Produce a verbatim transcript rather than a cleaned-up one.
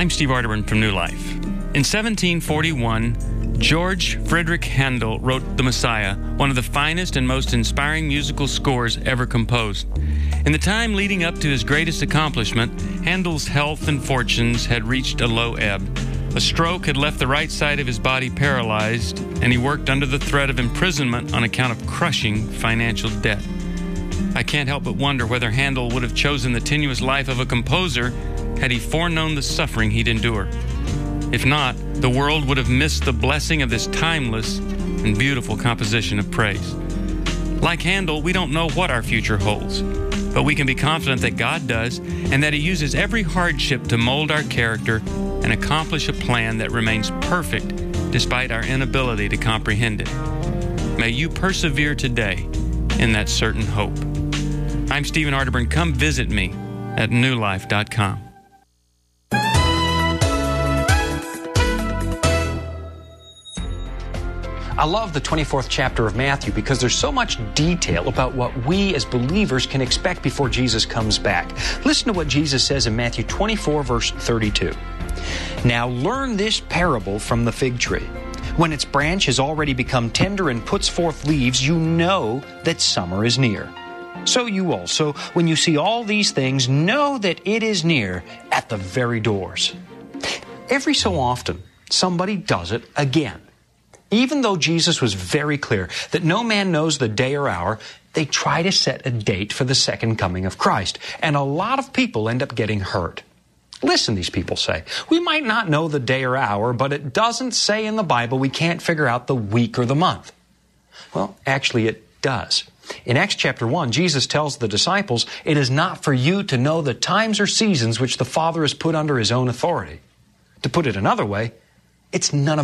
I'm Steve Arterburn from New Life. In seventeen forty-one, George Friedrich Handel wrote The Messiah, one of the finest and most inspiring musical scores ever composed. In the time leading up to his greatest accomplishment, Handel's health and fortunes had reached a low ebb. A stroke had left the right side of his body paralyzed, and he worked under the threat of imprisonment on account of crushing financial debt. I can't help but wonder whether Handel would have chosen the tenuous life of a composer had he foreknown the suffering he'd endure. If not, the world would have missed the blessing of this timeless and beautiful composition of praise. Like Handel, we don't know what our future holds, but we can be confident that God does, and that He uses every hardship to mold our character and accomplish a plan that remains perfect despite our inability to comprehend it. May you persevere today in that certain hope. I'm Stephen Arterburn. Come visit me at new life dot com. I love the twenty-fourth chapter of Matthew because there's so much detail about what we as believers can expect before Jesus comes back. Listen to what Jesus says in Matthew twenty-four, verse thirty-two. Now learn this parable from the fig tree. When its branch has already become tender and puts forth leaves, you know that summer is near. So you also, when you see all these things, know that it is near at the very doors. Every so often, somebody does it again. Even though Jesus was very clear that no man knows the day or hour, they try to set a date for the second coming of Christ. And a lot of people end up getting hurt. Listen, these people say, we might not know the day or hour, but it doesn't say in the Bible we can't figure out the week or the month. Well, actually it does. In Acts chapter one, Jesus tells the disciples, it is not for you to know the times or seasons which the Father has put under His own authority. To put it another way, it's none of